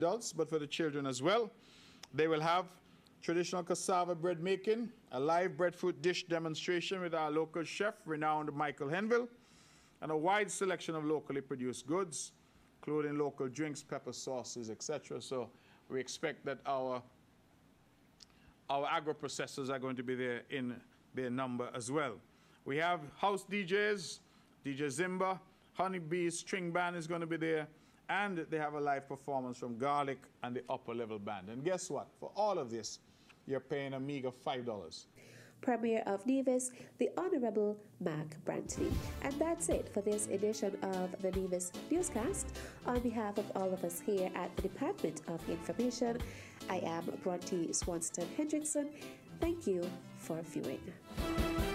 adults, but for the children as well. They will have traditional cassava bread making, a live breadfruit dish demonstration with our local chef, renowned Michael Henville, and a wide selection of locally produced goods, including local drinks, pepper sauces, etc. So we expect that our agro-processors are going to be there in their number as well. We have house DJs, DJ Zimba, Honeybee String Band is going to be there, and they have a live performance from Garlic and the Upper Level Band. And guess what? For all of this, you're paying a meager $5. Premier of Nevis, the Honorable Mac Brantley. And that's it for this edition of the Nevis Newscast. On behalf of all of us here at the Department of Information, I am Bronte Swanston Hendrickson. Thank you for viewing.